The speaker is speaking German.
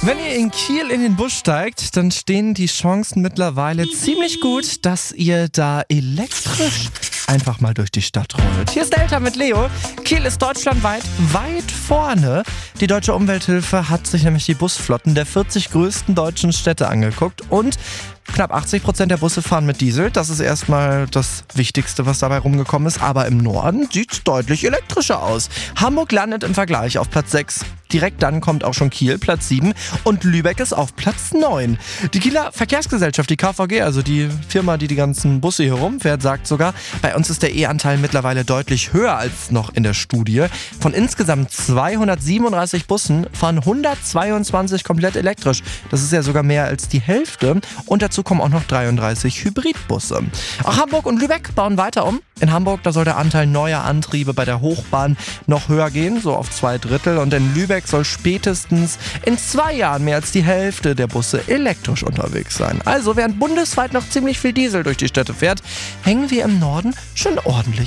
Wenn ihr in Kiel in den Bus steigt, dann stehen die Chancen mittlerweile ziemlich gut, dass ihr da elektrisch einfach mal durch die Stadt rollt. Hier ist Delta mit Leo. Kiel ist deutschlandweit weit vorne. Die Deutsche Umwelthilfe hat sich nämlich die Busflotten der 40 größten deutschen Städte angeguckt und knapp 80% der Busse fahren mit Diesel. Das ist erstmal das Wichtigste, was dabei rumgekommen ist. Aber im Norden sieht es deutlich elektrischer aus. Hamburg landet im Vergleich auf Platz 6. Direkt dann kommt auch schon Kiel, Platz 7. Und Lübeck ist auf Platz 9. Die Kieler Verkehrsgesellschaft, die KVG, also die Firma, die ganzen Busse hier rumfährt, sagt sogar, bei uns ist der E-Anteil mittlerweile deutlich höher als noch in der Studie. Von insgesamt 237 Bussen fahren 122 komplett elektrisch. Das ist ja sogar mehr als die Hälfte. Und dazu kommen auch noch 33 Hybridbusse. Auch Hamburg und Lübeck bauen weiter um. In Hamburg, da soll der Anteil neuer Antriebe bei der Hochbahn noch höher gehen, so auf 2/3. Und in Lübeck soll spätestens in 2 Jahren mehr als die Hälfte der Busse elektrisch unterwegs sein. Also während bundesweit noch ziemlich viel Diesel durch die Städte fährt, hängen wir im Norden schon ordentlich